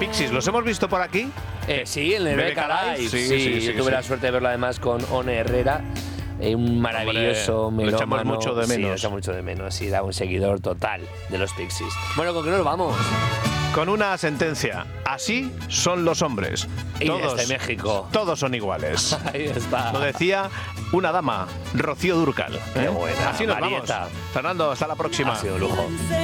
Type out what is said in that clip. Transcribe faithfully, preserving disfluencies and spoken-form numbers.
Pixies, ¿los hemos visto por aquí? Eh, sí, en el Beca Live. Sí, Sí, sí, sí, yo tuve sí. la suerte de verlo además con One Herrera. Eh, un maravilloso Hombre, lo echamos melómano. mucho de Sí, lo menos. echamos mucho de menos. Y era un seguidor total de los Pixies. Bueno, ¿con qué nos vamos? Con una sentencia. Así son los hombres. Y Todos, desde México. Todos son iguales. Ahí está. Lo decía una dama, Rocío Dúrcal. Qué buena, Así nos Marieta. vamos. Fernando, hasta la próxima. Ha sido un lujo.